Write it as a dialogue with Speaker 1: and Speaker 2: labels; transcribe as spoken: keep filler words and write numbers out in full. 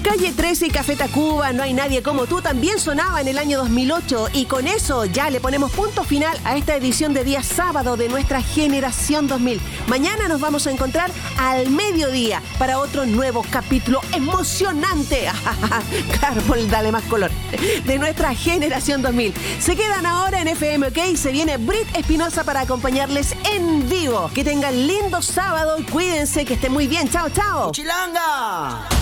Speaker 1: Calle trece y Café Tacuba, No hay nadie como tú, también sonaba en el año dos mil ocho. Y con eso ya le ponemos punto final a esta edición de día sábado de nuestra generación dos mil. Mañana nos vamos a encontrar al mediodía para otro nuevo capítulo emocionante. Carbol, dale más color. De nuestra generación dos mil. Se quedan ahora en F M, ¿ok? Se viene Brit Espinosa para acompañarles en vivo. Que tengan lindo sábado y cuídense, que estén muy bien. Chao, chao.
Speaker 2: ¡Chilanga!